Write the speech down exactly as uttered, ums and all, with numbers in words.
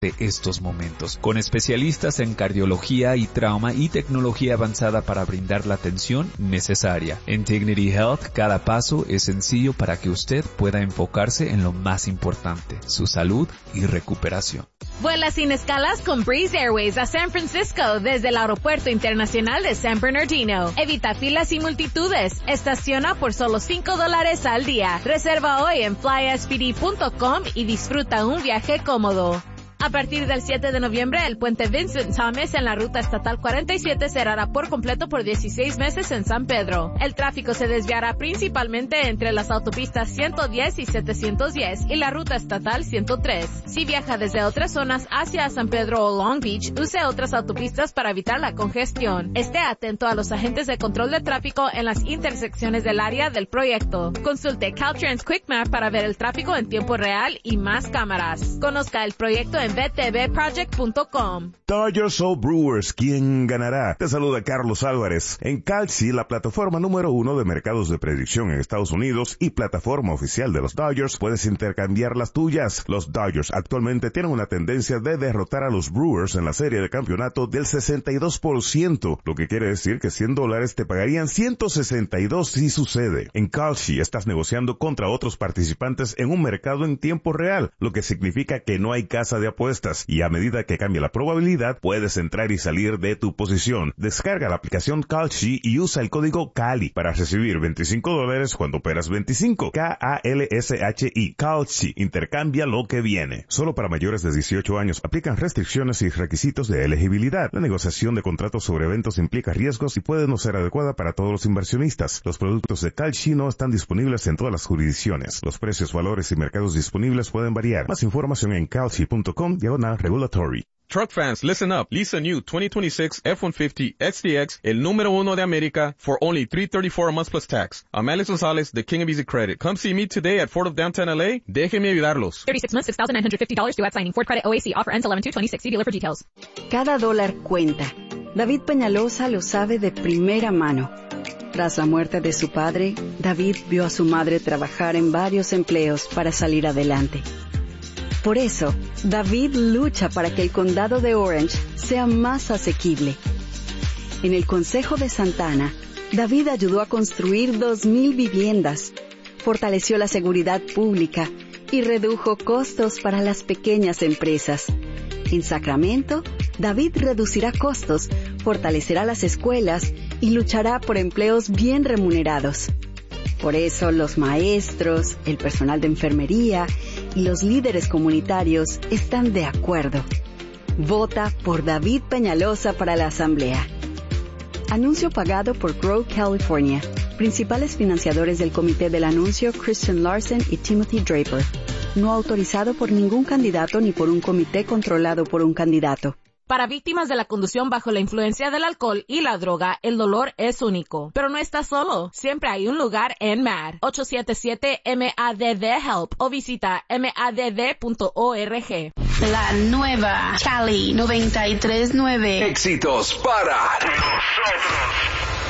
de estos momentos, con especialistas en cardiología y trauma y tecnología avanzada para brindar la atención necesaria. En Dignity Health, cada paso es sencillo para que usted pueda enfocarse en lo más importante, su salud y recuperación. Vuela sin escalas con Breeze Airways a San Francisco desde el Aeropuerto Internacional de San Bernardino. Evita filas y multitudes. Estaciona por solo cinco dólares al día. Reserva hoy en fly s p d punto com y disfruta un viaje cómodo. A partir del siete de noviembre, el puente Vincent Thomas en la ruta estatal cuarenta y siete cerrará por completo por dieciséis meses en San Pedro. El tráfico se desviará principalmente entre las autopistas ciento diez y setecientos diez y la ruta estatal ciento tres. Si viaja desde otras zonas hacia San Pedro o Long Beach, use otras autopistas para evitar la congestión. Esté atento a los agentes de control de tráfico en las intersecciones del área del proyecto. Consulte Caltrans Quick Map para ver el tráfico en tiempo real y más cámaras. Conozca el proyecto en b t v project punto com. Dodgers o Brewers, ¿quién ganará? Te saluda Carlos Álvarez. En Kalshi, la plataforma número uno de mercados de predicción en Estados Unidos y plataforma oficial de los Dodgers, puedes intercambiar las tuyas. Los Dodgers actualmente tienen una tendencia de derrotar a los Brewers en la serie de campeonato del sesenta y dos por ciento, lo que quiere decir que cien dólares te pagarían ciento sesenta y dos si sucede. En Kalshi estás negociando contra otros participantes en un mercado en tiempo real, lo que significa que no hay casa de apuestas, y a medida que cambia la probabilidad, puedes entrar y salir de tu posición. Descarga la aplicación Kalshi y usa el código CALI para recibir veinticinco dólares cuando operas veinticinco. K A L S H I. Kalshi. Intercambia lo que viene. Solo para mayores de dieciocho años. Aplican restricciones y requisitos de elegibilidad. La negociación de contratos sobre eventos implica riesgos y puede no ser adecuada para todos los inversionistas. Los productos de Kalshi no están disponibles en todas las jurisdicciones. Los precios, valores y mercados disponibles pueden variar. Más información en kalshi punto com diagonal regulatory. Truck fans, listen up. Lease a new twenty twenty-six F one fifty X D X, el número uno de América, for only three hundred thirty-four dollars a month plus tax. I'm Alex Gonzalez, the king of easy credit. Come see me today at Ford of Downtown L A. Déjenme ayudarlos. thirty-six months, six thousand nine hundred fifty dollars due at signing. Ford Credit O A C. Offer ends eleven two twenty-six. See dealer for details. Cada dólar cuenta. David Peñalosa lo sabe de primera mano. Tras la muerte de su padre, David vio a su madre trabajar en varios empleos para salir adelante. Por eso, David lucha para que el condado de Orange sea más asequible. En el Consejo de Santana, David ayudó a construir dos mil viviendas, fortaleció la seguridad pública y redujo costos para las pequeñas empresas. En Sacramento, David reducirá costos, fortalecerá las escuelas y luchará por empleos bien remunerados. Por eso los maestros, el personal de enfermería y los líderes comunitarios están de acuerdo. Vota por David Peñalosa para la Asamblea. Anuncio pagado por Grow California. Principales financiadores del comité del anuncio Christian Larson y Timothy Draper. No autorizado por ningún candidato ni por un comité controlado por un candidato. Para víctimas de la conducción bajo la influencia del alcohol y la droga, el dolor es único. Pero no estás solo. Siempre hay un lugar en M A D. ocho siete siete M A D D HELP o visita M A D D punto org. La nueva Cali noventa y tres nueve. Éxitos para nosotros.